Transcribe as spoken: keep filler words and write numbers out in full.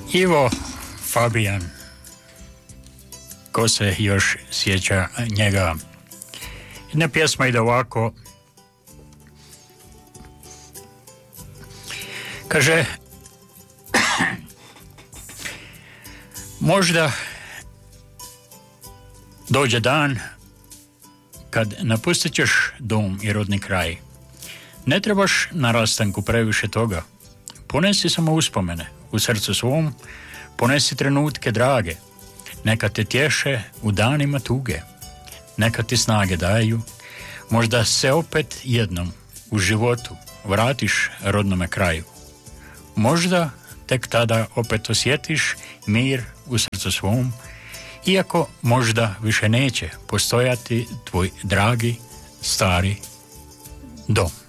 Ivo Fabijan, ko se još sjeća njega. Jedna pjesma ide ovako. Kaže, možda dođe dan kad napustit ćeš dom i rodni kraj. Ne trebaš na rastanku previše toga. Ponesi samo uspomene u srcu svom, ponesi trenutke drage, neka te tješe u danima tuge, neka ti snage daju, možda se opet jednom u životu vratiš rodnome kraju. Možda tek tada opet osjetiš mir u srcu svom, iako možda više neće postojati tvoj dragi stari dom.